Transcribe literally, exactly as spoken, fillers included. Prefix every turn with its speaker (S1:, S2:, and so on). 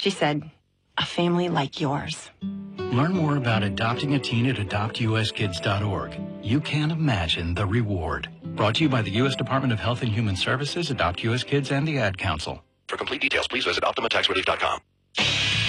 S1: She said, a family like yours.
S2: Learn more about adopting a teen at adopt u s kids dot org. You can't imagine the reward. Brought to you by the U S Department of Health and Human Services, Adopt U S Kids, and the Ad Council.
S3: For complete details, please visit Optima Tax Relief dot com.